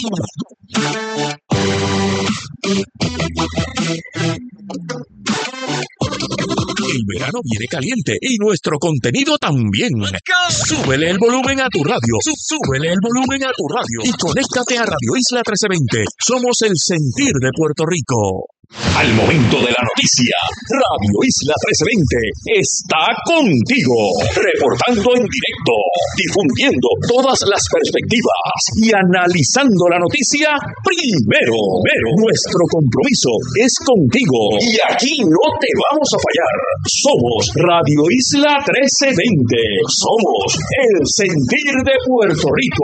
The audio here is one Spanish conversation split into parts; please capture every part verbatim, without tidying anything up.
El verano viene caliente y nuestro contenido también. Súbele el volumen a tu radio. Súbele el volumen a tu radio. Y conéctate a Radio Isla trece veinte. Somos el sentir de Puerto Rico. Al momento de la noticia, Radio Isla trece veinte está contigo, reportando en directo, difundiendo todas las perspectivas y analizando la noticia primero. Pero nuestro compromiso es contigo y aquí no te vamos a fallar. Somos Radio Isla trece veinte. Somos el sentir de Puerto Rico.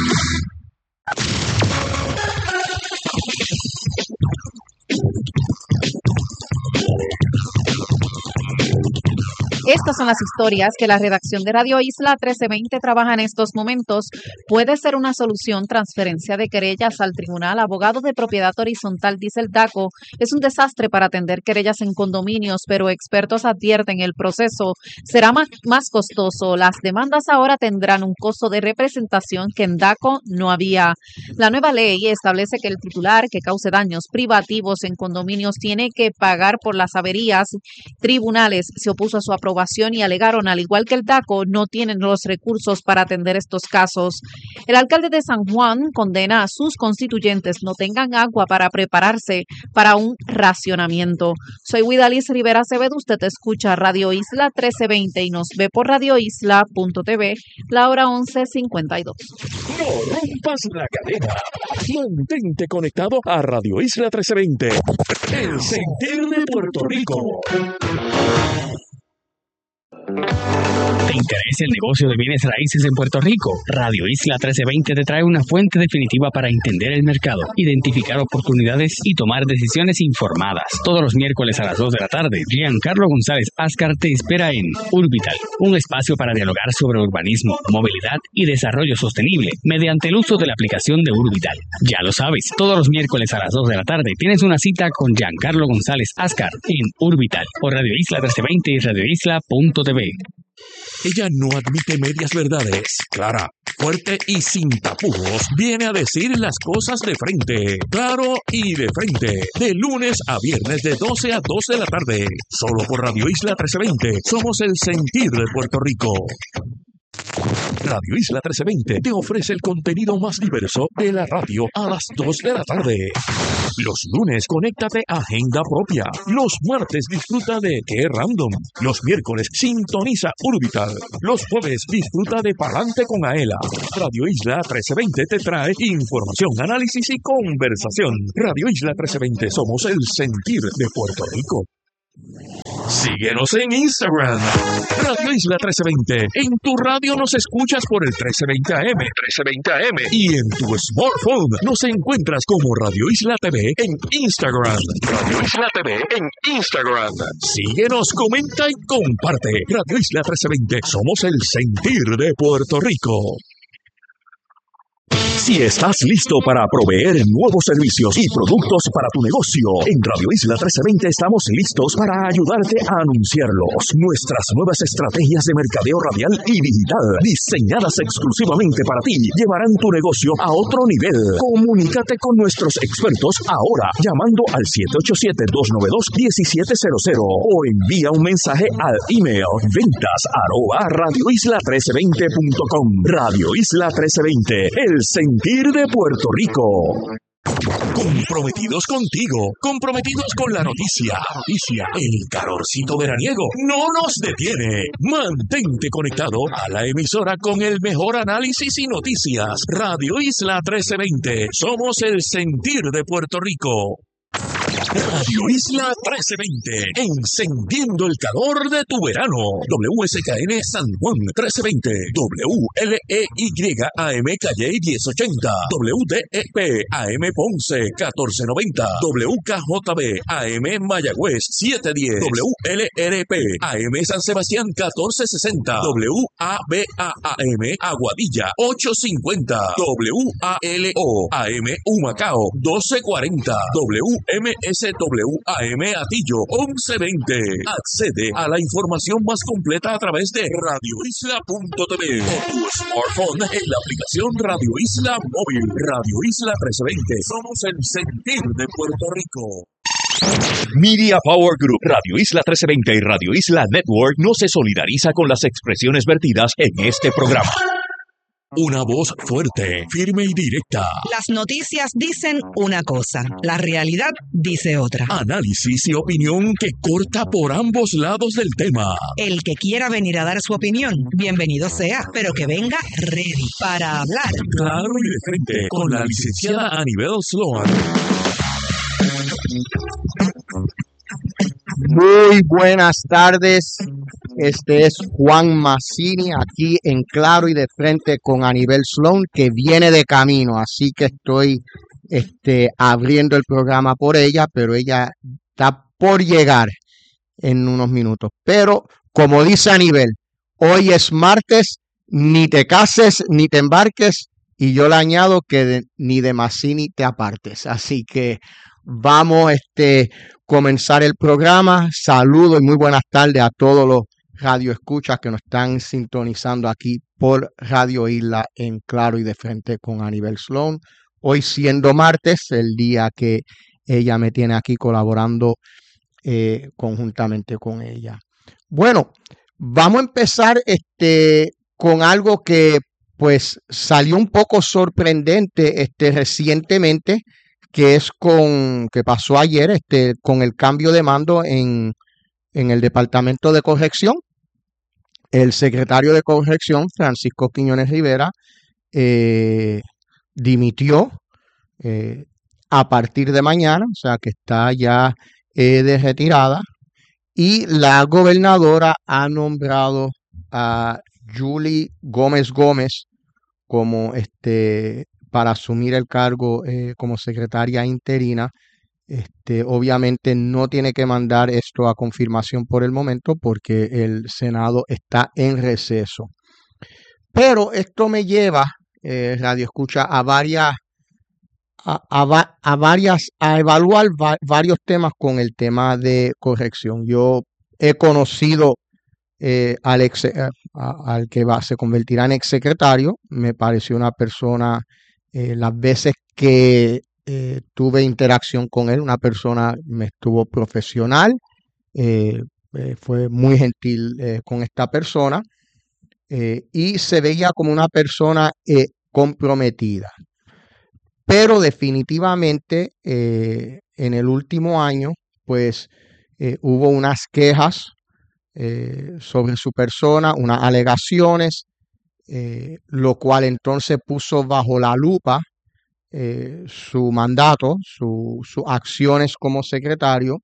Estas son las historias que la redacción de Radio Isla trece veinte trabaja en estos momentos. Puede ser una solución transferencia de querellas al tribunal. Abogado de propiedad horizontal dice el DACO es un desastre para atender querellas en condominios, pero expertos advierten el proceso será más, más costoso. Las demandas ahora tendrán un costo de representación que en DACO no había. La nueva ley establece que el titular que cause daños privativos en condominios tiene que pagar por las averías. Tribunales se opuso a su aprobación y alegaron, al igual que el DACO, no tienen los recursos para atender estos casos. El alcalde de San Juan condena a sus constituyentes no tengan agua para prepararse para un racionamiento. Soy Widalis Rivera Acevedo, usted escucha Radio Isla trece veinte y nos ve por radio isla punto t v, la hora once cincuenta y dos. No rompas la cadena. Mantente conectado a Radio Isla trece veinte. El sentir de Puerto Rico. ¿Te interesa el negocio de bienes raíces en Puerto Rico? Radio Isla trece veinte te trae una fuente definitiva para entender el mercado, identificar oportunidades y tomar decisiones informadas. Todos los miércoles a las dos de la tarde, Giancarlo González Ascar te espera en Urbital, un espacio para dialogar sobre urbanismo, movilidad y desarrollo sostenible mediante el uso de la aplicación de Urbital. Ya lo sabes, todos los miércoles a las dos de la tarde tienes una cita con Giancarlo González Ascar en Urbital por Radio Isla trece veinte y radio isla punto t v. Ella no admite medias verdades. Clara, fuerte y sin tapujos, viene a decir las cosas de frente. Claro y de frente. De lunes a viernes de doce a dos de la tarde. Solo por Radio Isla trece veinte. Somos el sentir de Puerto Rico. Radio Isla trece veinte te ofrece el contenido más diverso de la radio a las dos de la tarde. Los lunes, conéctate a Agenda Propia. Los martes, disfruta de Qué Random. Los miércoles, sintoniza Urbital. Los jueves, disfruta de Palante con Aela. Radio Isla trece veinte te trae información, análisis y conversación. Radio Isla trece veinte, somos el sentir de Puerto Rico. Síguenos en Instagram, Radio Isla trece veinte. En tu radio nos escuchas por el trece veinte A M, trece veinte A M. Y en tu smartphone nos encuentras como Radio Isla T V en Instagram. Radio Isla T V en Instagram. Síguenos, comenta y comparte. Radio Isla trece veinte, somos el sentir de Puerto Rico. Si estás listo para proveer nuevos servicios y productos para tu negocio, en Radio Isla trece veinte estamos listos para ayudarte a anunciarlos. Nuestras nuevas estrategias de mercadeo radial y digital, diseñadas exclusivamente para ti, llevarán tu negocio a otro nivel. Comunícate con nuestros expertos ahora, llamando al siete ocho siete, dos nueve dos, uno siete cero cero o envía un mensaje al email ventas arroba radio isla trece veinte punto com. Radio Isla trece veinte, el sentir de Puerto Rico. Comprometidos contigo, comprometidos con la noticia. Noticia, el calorcito veraniego no nos detiene. Mantente conectado a la emisora con el mejor análisis y noticias. Radio Isla trece veinte, somos el sentir de Puerto Rico. Radio Isla trece veinte, encendiendo el calor de tu verano. W S K N San Juan trece veinte, W L E Y A M Calle diez ochenta, W D E P A M Ponce catorce noventa, W K J B A M Mayagüez setecientos diez, W L R P A M San Sebastián catorce sesenta, W A B A A M Aguadilla ochocientos cincuenta, W A L O A M Humacao doce cuarenta, W M S W A M Atillo once veinte. Accede a la información más completa a través de radio isla punto t v o tu smartphone en la aplicación Radio Isla Móvil. Radio Isla trescientos veinte. Somos el sentir de Puerto Rico. Media Power Group, Radio Isla trescientos veinte y Radio Isla Network no se solidariza con las expresiones vertidas en este programa. Una voz fuerte, firme y directa. Las noticias dicen una cosa, la realidad dice otra. Análisis y opinión que corta por ambos lados del tema. El que quiera venir a dar su opinión, bienvenido sea, pero que venga ready para hablar. Claro y de frente, con la licenciada Anibel Sloan. Muy buenas tardes, este es Juan Mazzini aquí en Claro y de Frente con Anibel Sloan, que viene de camino, así que estoy este, abriendo el programa por ella, pero ella está por llegar en unos minutos. Pero como dice Anibel, hoy es martes, ni te cases ni te embarques, y yo le añado que de, ni de Mazzini te apartes, así que vamos este comenzar el programa. Saludos y muy buenas tardes a todos los radioescuchas que nos están sintonizando aquí por Radio Isla en Claro y de Frente con Anibel Sloan. Hoy siendo martes, el día que ella me tiene aquí colaborando eh, conjuntamente con ella. Bueno, vamos a empezar este, con algo que pues salió un poco sorprendente este, recientemente, que es con que pasó ayer este, con el cambio de mando en, en el Departamento de Corrección. El secretario de Corrección, Francisco Quiñones Rivera, eh, dimitió eh, a partir de mañana, o sea que está ya eh, de retirada, y la gobernadora ha nombrado a Julie Gómez Gómez como este para asumir el cargo eh, como secretaria interina. Este, obviamente no tiene que mandar esto a confirmación por el momento porque el Senado está en receso. Pero esto me lleva, eh, Radio Escucha, a varias, a, a, a varias, a evaluar va, varios temas con el tema de corrección. Yo he conocido eh, al, ex, eh, a, al que va, se convertirá en exsecretario. Me pareció una persona, Eh, las veces que eh, tuve interacción con él, una persona me estuvo profesional, eh, eh, fue muy gentil eh, con esta persona eh, y se veía como una persona eh, comprometida. Pero definitivamente eh, en el último año, pues eh, hubo unas quejas eh, sobre su persona, unas alegaciones, Eh, lo cual entonces puso bajo la lupa eh, su mandato, su, sus acciones como secretario,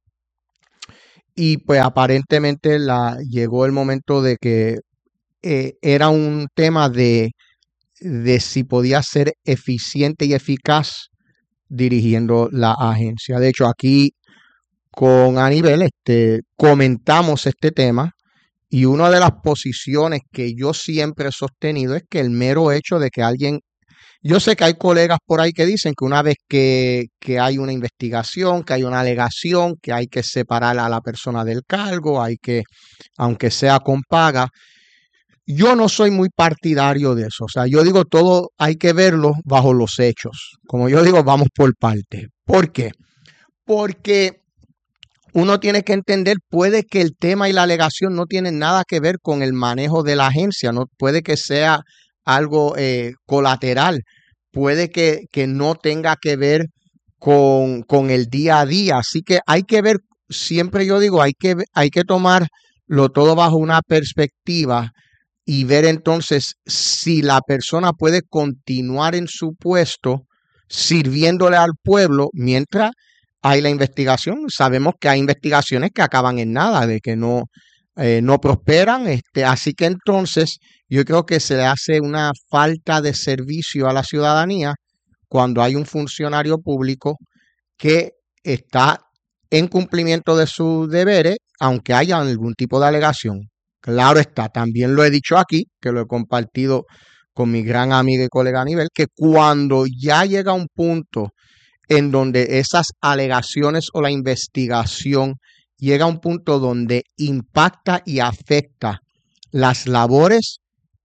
y pues aparentemente la, llegó el momento de que eh, era un tema de, de si podía ser eficiente y eficaz dirigiendo la agencia. De hecho, aquí con Anibel este, comentamos este tema. Y una de las posiciones que yo siempre he sostenido es que el mero hecho de que alguien, yo sé que hay colegas por ahí que dicen que una vez que, que hay una investigación, que hay una alegación, que hay que separar a la persona del cargo, hay que, aunque sea con paga, yo no soy muy partidario de eso. O sea, yo digo todo hay que verlo bajo los hechos. Como yo digo, vamos por parte. ¿Por qué? Porque uno tiene que entender, puede que el tema y la alegación no tienen nada que ver con el manejo de la agencia, no puede que sea algo eh, colateral, puede que, que no tenga que ver con, con el día a día. Así que hay que ver, siempre yo digo, hay que, hay que tomarlo todo bajo una perspectiva y ver entonces si la persona puede continuar en su puesto sirviéndole al pueblo mientras hay la investigación. Sabemos que hay investigaciones que acaban en nada, de que no, eh, no prosperan. Este, así que entonces yo creo que se le hace una falta de servicio a la ciudadanía cuando hay un funcionario público que está en cumplimiento de sus deberes, aunque haya algún tipo de alegación. Claro está, también lo he dicho aquí, que lo he compartido con mi gran amiga y colega Anibel, que cuando ya llega un punto en donde esas alegaciones o la investigación llega a un punto donde impacta y afecta las labores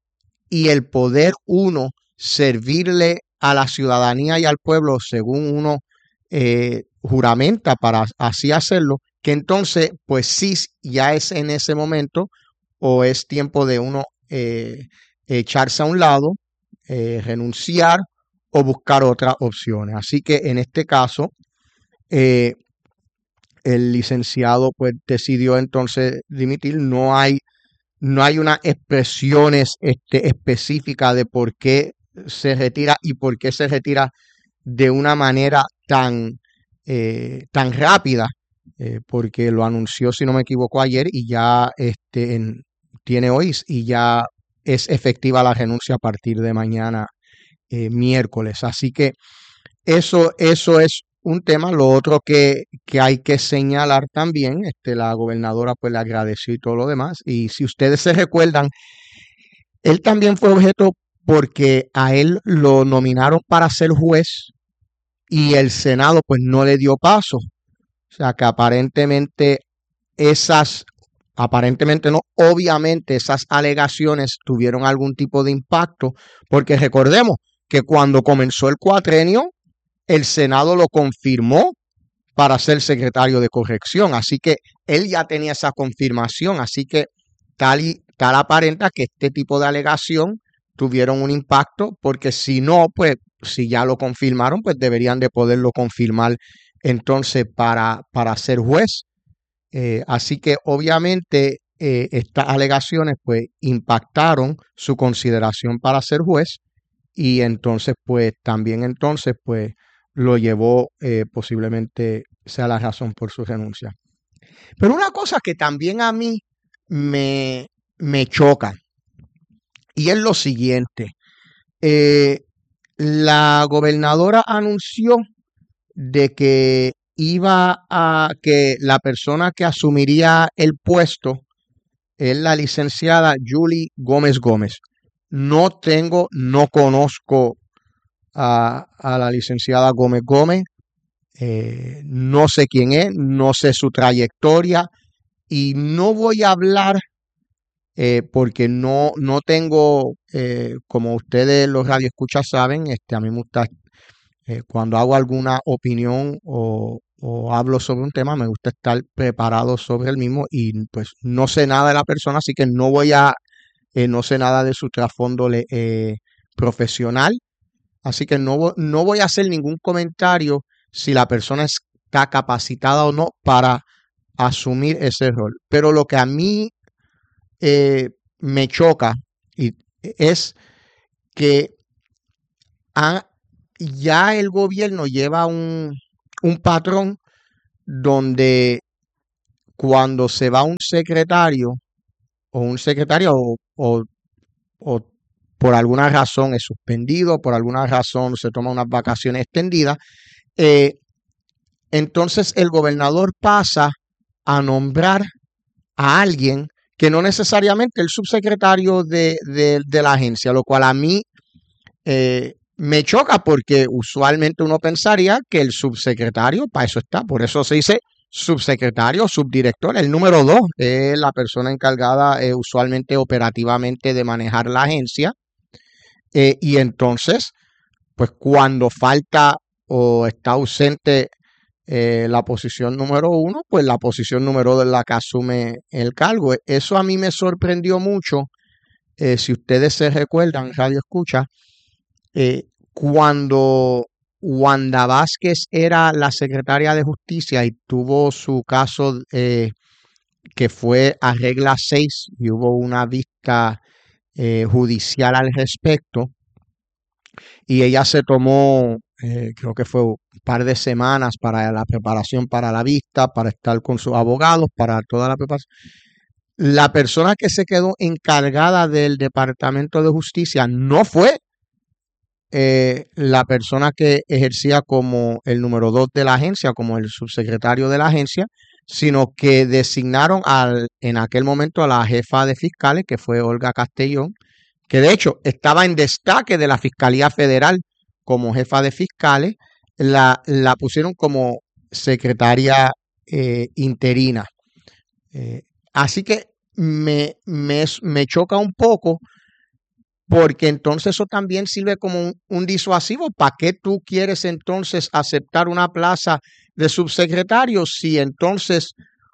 y el poder uno servirle a la ciudadanía y al pueblo según uno eh, juramenta para así hacerlo, que entonces pues sí ya es en ese momento o es tiempo de uno eh, echarse a un lado, eh, renunciar o buscar otras opciones. Así que en este caso eh, el licenciado pues decidió entonces dimitir. No hay No hay unas expresiones este, específicas de por qué se retira y por qué se retira de una manera tan, eh, tan rápida, eh, porque lo anunció, si no me equivoco, ayer y ya este, en, tiene hoy y ya es efectiva la renuncia a partir de mañana, eh, miércoles. Así que eso, eso es un tema. Lo otro que, que hay que señalar también, este, la gobernadora pues le agradeció y todo lo demás. Y si ustedes se recuerdan, él también fue objeto porque a él lo nominaron para ser juez y el Senado pues no le dio paso. O sea que aparentemente esas, aparentemente no, obviamente esas alegaciones tuvieron algún tipo de impacto, porque recordemos que cuando comenzó el cuatrenio, el Senado lo confirmó para ser secretario de corrección. Así que él ya tenía esa confirmación. Así que tal, y, tal aparenta que este tipo de alegación tuvieron un impacto, porque si no, pues si ya lo confirmaron, pues deberían de poderlo confirmar entonces para, para ser juez. Eh, así que obviamente eh, estas alegaciones pues impactaron su consideración para ser juez y entonces pues también entonces pues lo llevó, eh, posiblemente sea la razón por su renuncia. Pero una cosa que también a mí me, me choca, y es lo siguiente. Eh, la gobernadora anunció de que iba a, que la persona que asumiría el puesto es la licenciada Julie Gómez Gómez. No tengo, no conozco A, a la licenciada Gómez Gómez, eh, no sé quién es, no sé su trayectoria y no voy a hablar eh, porque no, no tengo, eh, como ustedes los radioescuchas saben, este, a mí me gusta eh, cuando hago alguna opinión o, o hablo sobre un tema, me gusta estar preparado sobre el mismo y pues no sé nada de la persona, así que no voy a, eh, no sé nada de su trasfondo eh, profesional. Así que no, no voy a hacer ningún comentario si la persona está capacitada o no para asumir ese rol. Pero lo que a mí eh, me choca y, es que ha, ya el gobierno lleva un, un patrón donde cuando se va un secretario o un secretario o, o, o por alguna razón es suspendido, por alguna razón se toma unas vacaciones extendidas, eh, entonces el gobernador pasa a nombrar a alguien que no necesariamente el subsecretario de, de, de la agencia, lo cual a mí eh, me choca porque usualmente uno pensaría que el subsecretario, para eso está, por eso se dice subsecretario, subdirector. El número dos es la persona encargada eh, usualmente operativamente de manejar la agencia. Eh, y entonces, pues cuando falta o está ausente eh, la posición número uno, pues la posición número dos es la que asume el cargo. Eso a mí me sorprendió mucho. Eh, si ustedes se recuerdan, Radio Escucha, eh, cuando Wanda Vázquez era la secretaria de Justicia y tuvo su caso eh, que fue a regla seis y hubo una vista eh, judicial al respecto, y ella se tomó, eh, creo que fue un par de semanas para la preparación para la vista, para estar con sus abogados, para toda la preparación. La persona que se quedó encargada del Departamento de Justicia no fue eh, la persona que ejercía como el número dos de la agencia, como el subsecretario de la agencia, sino que designaron al, en aquel momento a la jefa de fiscales, que fue Olga Castellón, que de hecho estaba en destaque de la Fiscalía Federal como jefa de fiscales, la, la pusieron como secretaria eh, interina. Eh, así que me, me, me choca un poco porque entonces eso también sirve como un, un disuasivo. ¿Para qué tú quieres entonces aceptar una plaza de subsecretario si entonces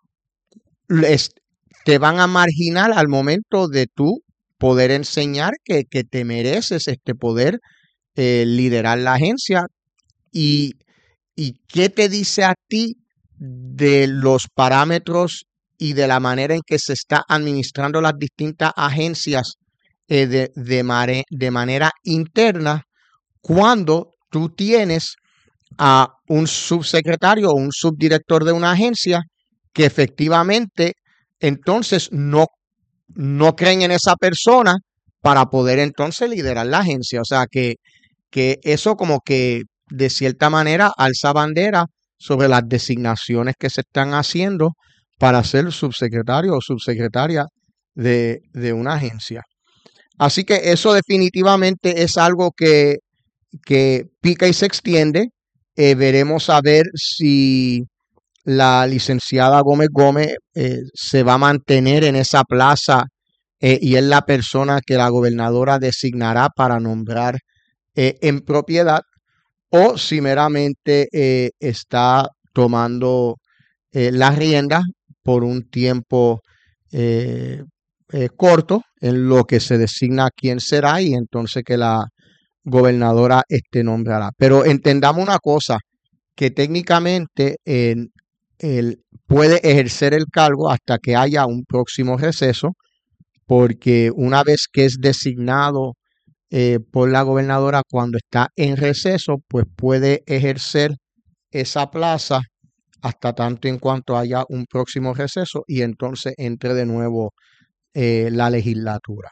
les, te van a marginar al momento de tú poder enseñar que, que te mereces este poder eh, liderar la agencia? Y, ¿Y qué te dice a ti de los parámetros y de la manera en que se está administrando las distintas agencias eh, de, de, mare, de manera interna cuando tú tienes a un subsecretario o un subdirector de una agencia que efectivamente entonces no, no creen en esa persona para poder entonces liderar la agencia? O sea que, que eso como que de cierta manera alza bandera sobre las designaciones que se están haciendo para ser subsecretario o subsecretaria de, de una agencia. Así que eso definitivamente es algo que, que pica y se extiende. Eh, veremos a ver si la licenciada Gómez Gómez eh, se va a mantener en esa plaza eh, y es la persona que la gobernadora designará para nombrar eh, en propiedad, o si meramente eh, está tomando eh, las riendas por un tiempo eh, eh, corto en lo que se designa quién será y entonces que la gobernadora este nombrará. Pero entendamos una cosa, que técnicamente eh, él puede ejercer el cargo hasta que haya un próximo receso, porque una vez que es designado eh, por la gobernadora cuando está en receso, pues puede ejercer esa plaza hasta tanto en cuanto haya un próximo receso y entonces entre de nuevo eh, la legislatura.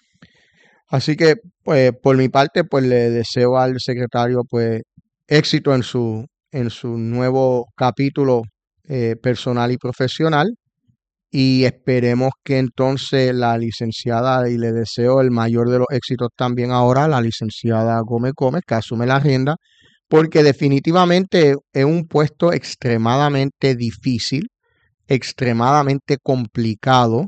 Así que, pues, por mi parte, pues le deseo al secretario, pues, éxito en su, en su nuevo capítulo eh, personal y profesional. Y esperemos que entonces la licenciada, y le deseo el mayor de los éxitos también ahora, la licenciada Gómez Gómez, que asume la rienda, porque definitivamente es un puesto extremadamente difícil, extremadamente complicado.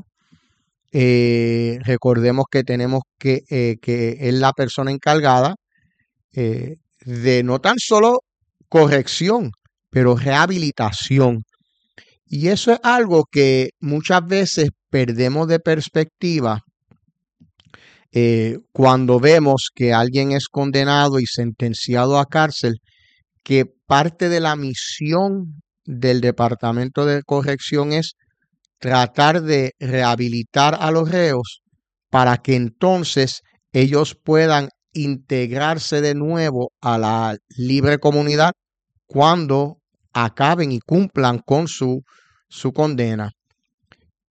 Eh, recordemos que tenemos que, eh, que es la persona encargada eh, de no tan solo corrección, pero rehabilitación. Y eso es algo que muchas veces perdemos de perspectiva eh, cuando vemos que alguien es condenado y sentenciado a cárcel, que parte de la misión del Departamento de Corrección es tratar de rehabilitar a los reos para que entonces ellos puedan integrarse de nuevo a la libre comunidad cuando acaben y cumplan con su, su condena.